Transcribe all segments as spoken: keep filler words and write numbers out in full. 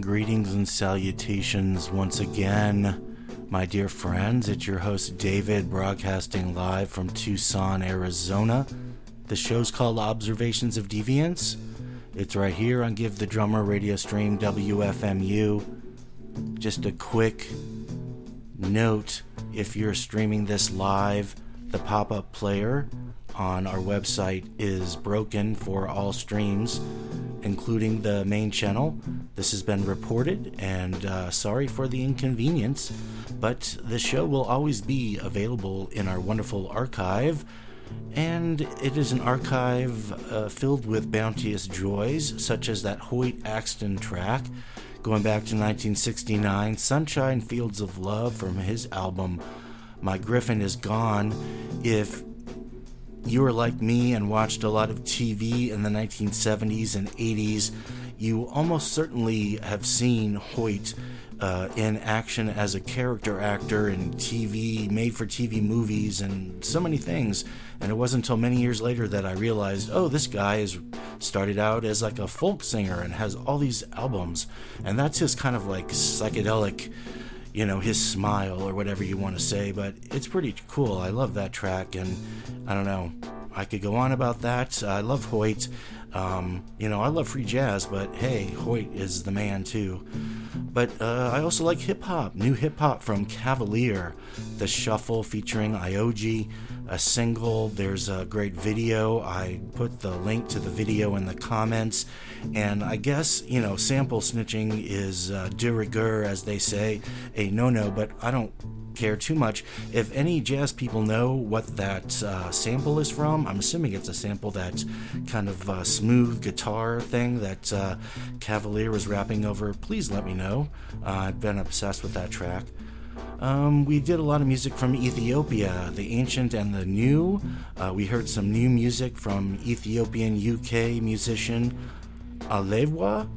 Greetings and salutations once again, my dear friends. It's your host David, broadcasting live from Tucson, Arizona. The show's called Observations of Deviance. It's right here on Give the Drummer radio stream W F M U. Just a quick note, if you're streaming this live, the pop-up player on our website is broken for all streams, including the main channel. This has been reported, and uh, sorry for the inconvenience, but the show will always be available in our wonderful archive, and it is an archive uh, filled with bounteous joys, such as that Hoyt Axton track, going back to nineteen sixty-nine, Sunshine Fields of Love from his album, My Griffin Is Gone. If you were like me and watched a lot of T V in the nineteen seventies and eighties, you almost certainly have seen Hoyt uh, in action as a character actor in T V, made-for-T V movies, and so many things. And it wasn't until many years later that I realized, oh, this guy is started out as like a folk singer and has all these albums. And that's his kind of like psychedelic, you know, his smile or whatever you want to say, but it's pretty cool. I love that track, and I don't know, I could go on about that. I love Hoyt. Um, you know, I love free jazz, but hey, Hoyt is the man too. But uh, I also like hip-hop, new hip-hop from Cavalier, The Shuffle featuring Ioji, a single. There's a great video. I put the link to the video in the comments. And I guess, you know, sample snitching is uh, de rigueur, as they say, a no-no, but I don't care too much. If any jazz people know what that uh, sample is from, I'm assuming it's a sample, that kind of uh, smooth guitar thing that uh, Cavalier was rapping over, please let me know. Uh, I've been obsessed with that track. Um, we did a lot of music from Ethiopia, the ancient and the new. Uh, we heard some new music from Ethiopian U K musician Alewwa,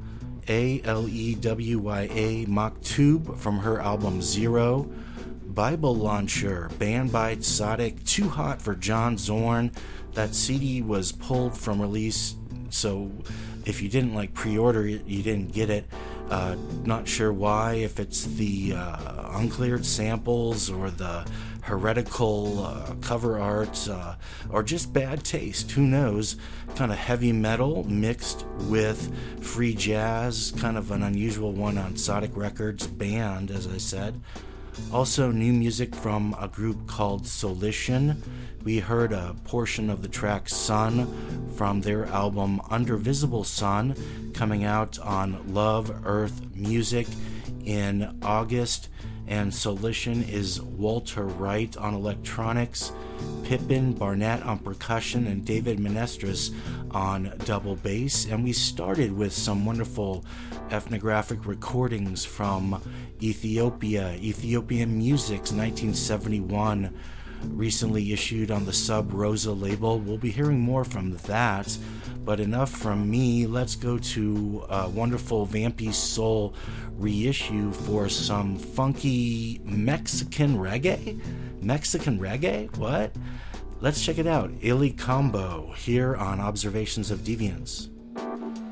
A L E W Y A Maktub, from her album Zero. Bible Launcher, band by Tzaddik, Too Hot for John Zorn. That C D was pulled from release, so if you didn't like pre-order it, you didn't get it. Uh, not sure why, if it's the uh, uncleared samples or the heretical uh, cover art uh, or just bad taste, who knows. Kind of heavy metal mixed with free jazz, kind of an unusual one on Tzaddik Records, band, as I said. Also, new music from a group called Solition. We heard a portion of the track Sun from their album Under Visible Sun, coming out on Love Earth Music in August. And Solition is Walter Wright on electronics, Pippin Barnett on percussion, and David Menestris on double bass. And we started with some wonderful ethnographic recordings from Ethiopia, Ethiopian Music's nineteen seventy-one, recently issued on the Sub Rosa label. We'll be hearing more from that, but enough from me. Let's go to a wonderful Vampy Soul reissue for some funky Mexican reggae? Mexican reggae? What? Let's check it out. Illy Combo here on Observations of Deviance.